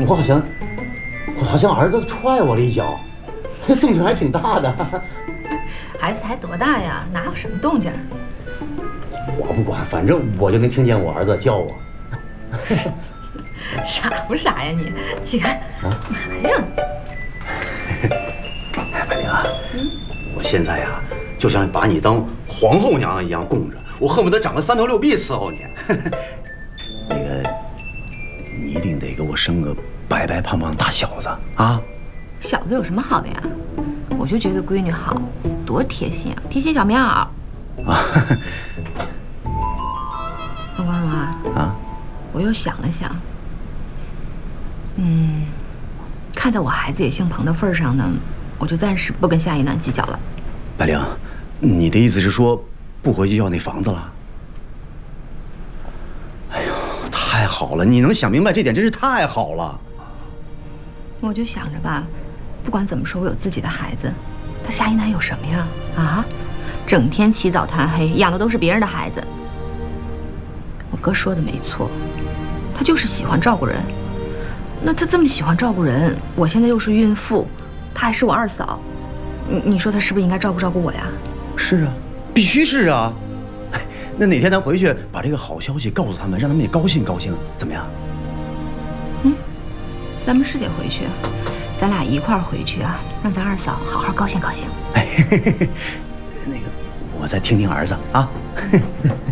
我好像儿子踹我了一脚，动静还挺大的。 孩子才多大呀，哪有什么动静？ 我不管，反正我就能听见我儿子叫我。 傻不傻呀你？起开！干嘛呀？ 哎，百灵啊，我现在呀，就想把你当皇后娘娘一样供着，我恨不得长个3头6臂伺候你。那个，你一定得给我生个白白胖胖大小子啊！ 小子有什么好的呀？我就觉得闺女好，多贴心啊，贴心小棉袄。啊，陆光荣啊，我又想了想，看在我孩子也姓彭的份上呢，我就暂时不跟夏一楠计较了。 百灵，你的意思是说不回去要那房子了？哎呦，太好了！你能想明白这点真是太好了。 我就想着吧，不管怎么说，我有自己的孩子，他夏一楠有什么呀？啊，整天起早贪黑，养的都是别人的孩子。我哥说的没错，他就是喜欢照顾人。那他这么喜欢照顾人，我现在又是孕妇，他还是我二嫂，你说他是不是应该照顾我呀？ 是啊，必须是啊。那哪天咱回去把这个好消息告诉他们，让他们也高兴高兴，怎么样？ 咱们是得回去，咱俩一块儿回去啊，让咱二嫂好好高兴高兴。 那个，我再听听儿子啊。